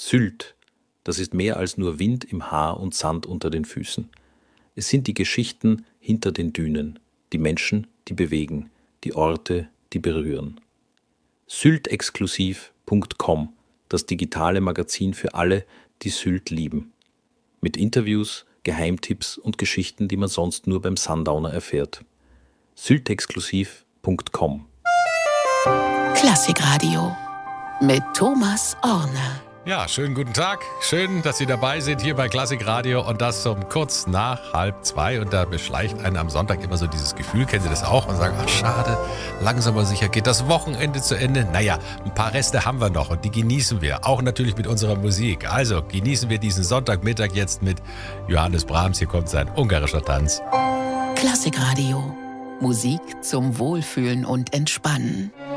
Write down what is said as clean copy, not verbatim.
Sylt, das ist mehr als nur Wind im Haar und Sand unter den Füßen. Es sind die Geschichten hinter den Dünen, die Menschen, die bewegen, die Orte, die berühren. Syltexklusiv.com, das digitale Magazin für alle, die Sylt lieben. Mit Interviews, Geheimtipps und Geschichten, die man sonst nur beim Sundowner erfährt. Syltexklusiv.com. Klassikradio mit Thomas Orner. Ja, schönen guten Tag. Schön, dass Sie dabei sind hier bei Klassikradio und das um kurz nach 1:30. Und da beschleicht einen am Sonntag immer so dieses Gefühl, kennen Sie das auch? Und sagen, ach schade, langsam aber sicher geht das Wochenende zu Ende. Naja, ein paar Reste haben wir noch und die genießen wir. Auch natürlich mit unserer Musik. Also genießen wir diesen Sonntagmittag jetzt mit Johannes Brahms. Hier kommt sein ungarischer Tanz. Klassikradio. Musik zum Wohlfühlen und Entspannen.